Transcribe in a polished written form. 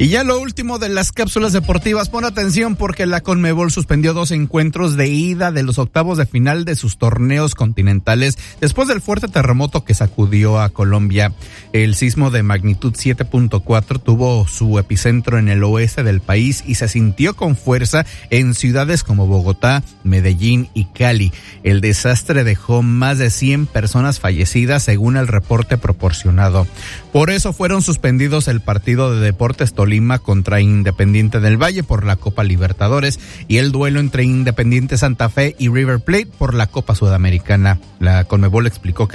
Y ya lo último de las cápsulas deportivas, pon atención porque la Conmebol suspendió 2 encuentros de ida de los octavos de final de sus torneos continentales después del fuerte terremoto que sacudió a Colombia. El sismo de magnitud 7.4 tuvo su epicentro en el oeste del país y se sintió con fuerza en ciudades como Bogotá, Medellín y Cali. El desastre dejó más de 100 personas fallecidas según el reporte proporcionado. Por eso fueron suspendidos el partido de Deportes Tolima contra Independiente del Valle por la Copa Libertadores y el duelo entre Independiente Santa Fe y River Plate por la Copa Sudamericana. La Conmebol explicó que